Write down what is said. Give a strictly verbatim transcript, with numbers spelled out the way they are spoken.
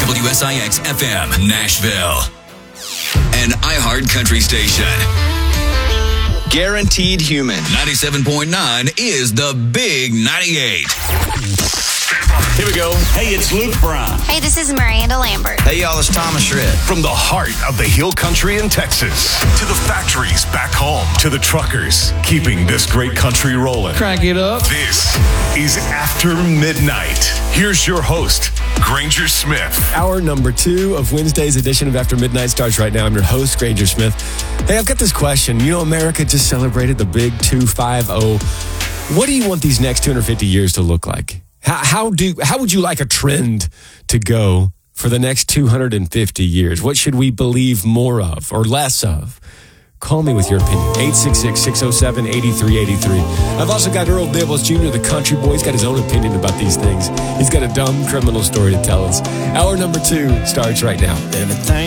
W S I X F M, Nashville. An iHeart Country station. Guaranteed human. ninety-seven point nine is the Big ninety-eight. Here we go. Hey, it's Luke Brown. Hey, this is Miranda Lambert. Hey, y'all, it's Thomas Shred. From the heart of the Hill Country in Texas to the factories back home to the truckers keeping this great country rolling. Crank it up. This is After Midnight. Here's your host, Granger Smith. Hour number two of Wednesday's edition of After Midnight starts right now. I'm your host, Granger Smith. Hey, I've got this question. You know, America just celebrated the big two fifty. What do you want these next two hundred fifty years to look like? How, how do how would you like a trend to go for the next two hundred fifty years? What should we believe more of or less of? Call me with your opinion. eight six six, six oh seven, eight three eight three. I've also got Earl Dibbles Junior, the country boy. He's got his own opinion about these things. He's got a dumb criminal story to tell us. Hour number two starts right now. Everything